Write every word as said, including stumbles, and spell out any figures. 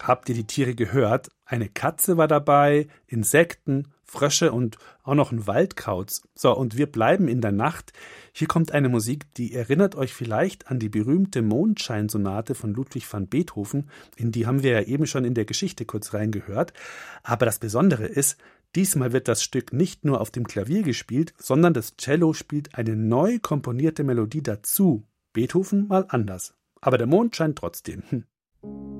habt ihr die Tiere gehört? Eine Katze war dabei, Insekten, Frösche und auch noch ein Waldkauz. So, und wir bleiben in der Nacht. Hier kommt eine Musik, die erinnert euch vielleicht an die berühmte Mondscheinsonate von Ludwig van Beethoven. In die haben wir ja eben schon in der Geschichte kurz reingehört. Aber das Besondere ist, diesmal wird das Stück nicht nur auf dem Klavier gespielt, sondern das Cello spielt eine neu komponierte Melodie dazu. Beethoven mal anders. Aber der Mond scheint trotzdem. Hm.